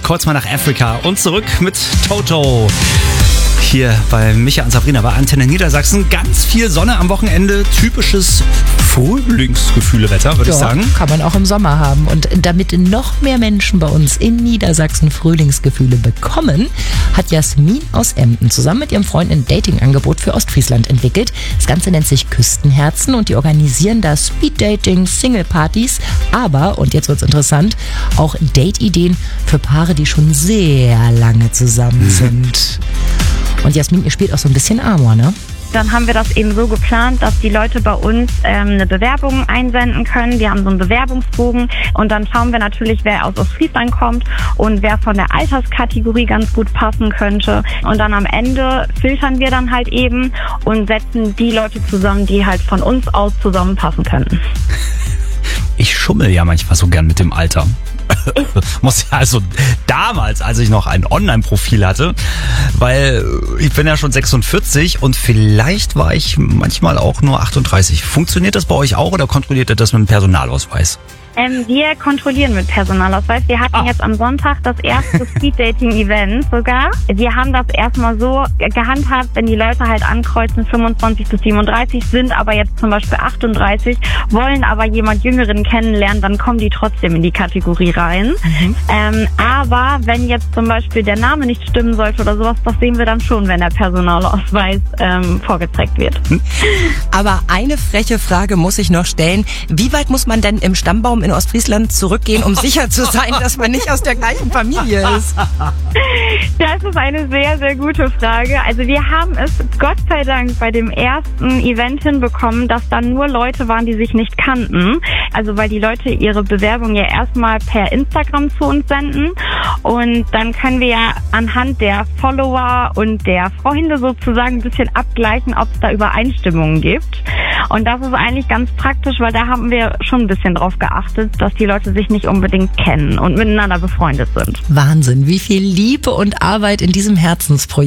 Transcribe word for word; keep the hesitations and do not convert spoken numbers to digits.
kurz mal nach Afrika und zurück mit Toto. Hier bei Micha und Sabrina bei Antenne Niedersachsen. Ganz viel Sonne am Wochenende. Typisches Frühlingsgefühle-Wetter, würde ja, ich sagen. Kann man auch im Sommer haben. Und damit noch mehr Menschen bei uns in Niedersachsen Frühlingsgefühle bekommen, hat Jasmin aus Emden zusammen mit ihrem Freund ein Dating-Angebot für Ostfriesland entwickelt. Das Ganze nennt sich Küstenherzen und die organisieren da Speed-Dating, Single-Partys, aber, und jetzt wird's interessant, auch Date-Ideen für Paare, die schon sehr lange zusammen mhm. sind. Und Jasmin, ihr spielt auch so ein bisschen Amor, ne? Dann haben wir das eben so geplant, dass die Leute bei uns ähm, eine Bewerbung einsenden können. Wir haben so einen Bewerbungsbogen und dann schauen wir natürlich, wer aus Ostfriesland kommt und wer von der Alterskategorie ganz gut passen könnte. Und dann am Ende filtern wir dann halt eben und setzen die Leute zusammen, die halt von uns aus zusammenpassen könnten. Ich schummel ja manchmal so gern mit dem Alter. Muss ja also damals, als ich noch ein Online-Profil hatte, weil ich bin ja schon sechsundvierzig und vielleicht war ich manchmal auch nur achtunddreißig. Funktioniert das bei euch auch oder kontrolliert ihr das mit dem Personalausweis? Ähm, wir kontrollieren mit Personalausweis. Wir hatten ah. jetzt am Sonntag das erste Speed-Dating-Event sogar. Wir haben das erstmal so gehandhabt, wenn die Leute halt ankreuzen fünfundzwanzig bis siebenunddreißig, sind aber jetzt zum Beispiel achtunddreißig, wollen aber jemand Jüngeren kennenlernen, dann kommen die trotzdem in die Kategorie rein. Mhm. Ähm, aber wenn jetzt zum Beispiel der Name nicht stimmen sollte oder sowas, das sehen wir dann schon, wenn der Personalausweis ähm, vorgezeigt wird. Aber eine freche Frage muss ich noch stellen. Wie weit muss man denn im Stammbaum in Ostfriesland zurückgehen, um sicher zu sein, dass man nicht aus der gleichen Familie ist? Das ist eine sehr, sehr gute Frage. Also wir haben es Gott sei Dank bei dem ersten Event hinbekommen, dass dann nur Leute waren, die sich nicht kannten. Also weil die Leute ihre Bewerbung ja erstmal per Instagram zu uns senden und dann können wir ja anhand der Follower und der Freunde sozusagen ein bisschen abgleichen, ob es da Übereinstimmungen gibt. Und das ist eigentlich ganz praktisch, weil da haben wir schon ein bisschen drauf geachtet, dass die Leute sich nicht unbedingt kennen und miteinander befreundet sind. Wahnsinn, wie viel Liebe und Arbeit in diesem Herzensprojekt